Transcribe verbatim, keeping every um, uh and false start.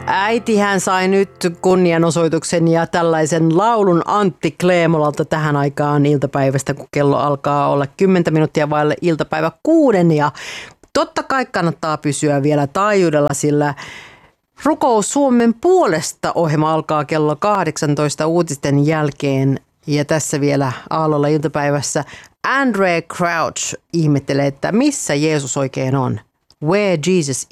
Äitihän sai nyt kunnianosoituksen ja tällaisen laulun Antti Kleemolalta tähän aikaan iltapäivästä, kun kello alkaa olla kymmentä minuuttia vaille iltapäivä kuuden. Ja totta kai kannattaa pysyä vielä taajuudella, sillä Rukous Suomen puolesta -ohjelma alkaa kello kahdeksantoista uutisten jälkeen. Ja tässä vielä aallolla iltapäivässä Andre Crouch ihmettelee, että missä Jeesus oikein on. Where Jesus